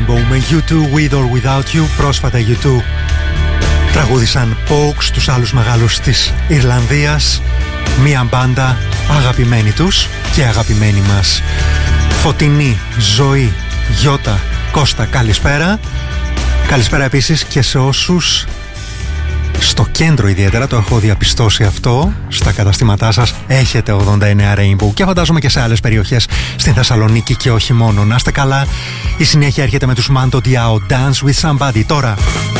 Rainbow με U2 With or Without You. Πρόσφατα U2 τραγούδισαν Pogues, τους άλλους μεγάλους της Ιρλανδίας. Μια μπάντα αγαπημένη τους και αγαπημένη μας. Φωτεινή, Ζωή, Γιώτα, Κώστα, καλησπέρα. Καλησπέρα επίσης και σε όσους στο κέντρο ιδιαίτερα, το έχω διαπιστώσει αυτό, στα καταστήματά σας έχετε 89 Rainbow και φαντάζομαι και σε άλλες περιοχές στην Θεσσαλονίκη και όχι μόνο. Να είστε καλά, η συνέχεια έρχεται με τους Mando Diao, Dance with Somebody τώρα.